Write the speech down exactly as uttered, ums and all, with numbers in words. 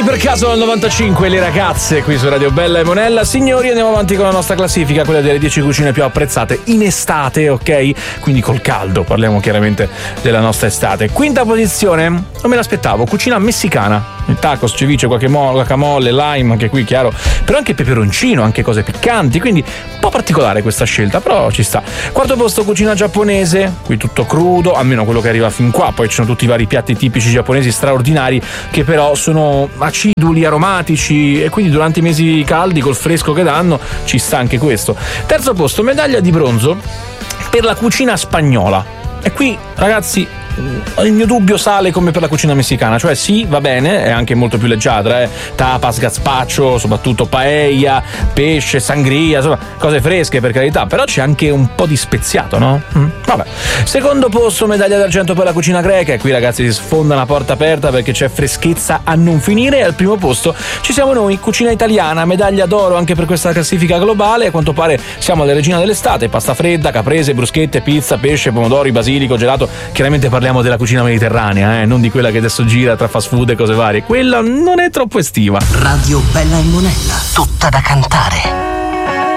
per caso nel novantacinque le ragazze qui su Radio Bella e Monella. Signori, andiamo avanti con la nostra classifica, quella delle dieci cucine più apprezzate in estate, ok? Quindi col caldo, parliamo chiaramente della nostra estate. Quinta posizione, non me l'aspettavo, cucina messicana. Il tacos, ceviche, guacamole, lime, anche qui chiaro, però anche peperoncino, anche cose piccanti, quindi un po' particolare questa scelta, però ci sta. Quarto posto, cucina giapponese, qui tutto crudo, almeno quello che arriva fin qua, poi ci sono tutti i vari piatti tipici giapponesi straordinari che però sono aciduli, aromatici, e quindi durante i mesi caldi col fresco che danno ci sta anche questo. Terzo posto, medaglia di bronzo per la cucina spagnola, e qui ragazzi il mio dubbio sale come per la cucina messicana, cioè sì, va bene, è anche molto più leggiadra, eh? Tapas, gazpacho, soprattutto paella, pesce, sangria, insomma cose fresche per carità, però c'è anche un po' di speziato, no? Mm, vabbè. Secondo posto, medaglia d'argento per la cucina greca, e qui ragazzi si sfonda una porta aperta perché c'è freschezza a non finire, e al primo posto ci siamo noi, cucina italiana, medaglia d'oro anche per questa classifica globale, a quanto pare siamo la regina dell'estate, pasta fredda, caprese, bruschette, pizza, pesce, pomodori, basilico, gelato, chiaramente parliamo della cucina mediterranea, eh? Non di quella che adesso gira tra fast food e cose varie, quella non è troppo estiva. Radio Bella e Monella, tutta da cantare.